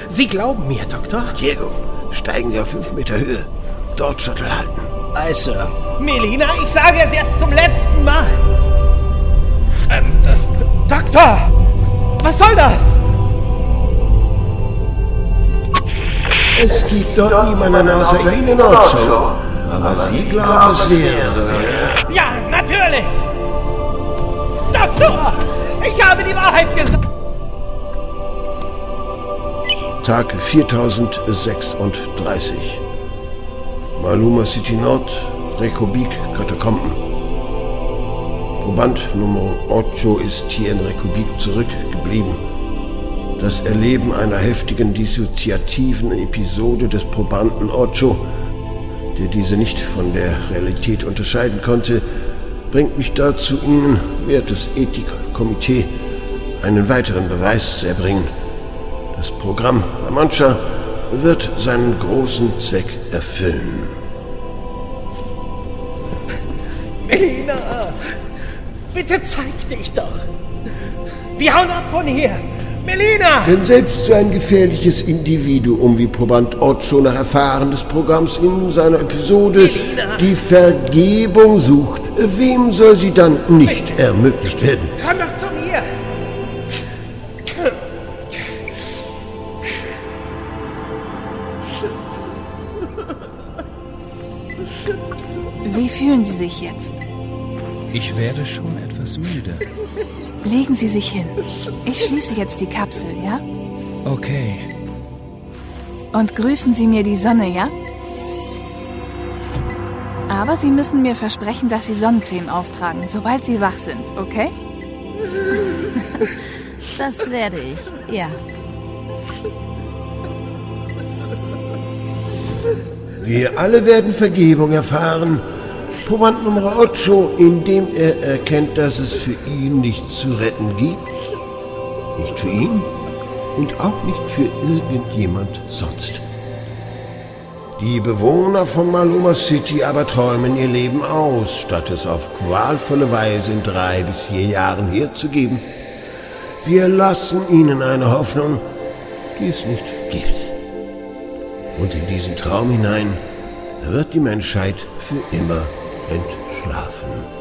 Sie glauben mir, Doktor? Diego, steigen Sie auf 5 Meter Höhe. Dort Shuttle halten. Aye, Sir. Melina, ich sage es jetzt zum letzten Mal. Doktor! Was soll das? Es gibt dort niemanden außer Ihnen, Ocho. Aber Sie glauben, es wäre so, ja? Ja, natürlich! Doktor! Ich habe die Wahrheit gesagt! Tag 4036. Maluma City Nord, Republik Katakomben. Proband Nummer 8 ist hier in Republik zurückgeblieben. Das Erleben einer heftigen dissoziativen Episode des Probanden 8, der diese nicht von der Realität unterscheiden konnte, bringt mich dazu, Ihnen, wertes Ethikkomitee, einen weiteren Beweis zu erbringen. Das Programm La Mancha wird seinen großen Zweck erfüllen. Melina! Bitte zeig dich doch! Wir hauen ab von hier! Melina! Wenn selbst so ein gefährliches Individuum wie Proband Ocho nach Erfahren des Programms in seiner Episode Melina! Die Vergebung sucht, wem soll sie dann nicht ermöglicht werden? Komm doch zu mir! Wie fühlen Sie sich jetzt? Ich werde schon etwas müde. Legen Sie sich hin. Ich schließe jetzt die Kapsel, ja? Okay. Und grüßen Sie mir die Sonne, ja? Aber Sie müssen mir versprechen, dass Sie Sonnencreme auftragen, sobald Sie wach sind, okay? Das werde ich, ja. Wir alle werden Vergebung erfahren. Proband Nummer 8, indem er erkennt, dass es für ihn nichts zu retten gibt. Nicht für ihn und auch nicht für irgendjemand sonst. Die Bewohner von Maluma City aber träumen ihr Leben aus, statt es auf qualvolle Weise in 3 bis 4 Jahren herzugeben. Wir lassen ihnen eine Hoffnung, die es nicht gibt. Und in diesen Traum hinein wird die Menschheit für immer entschlafen.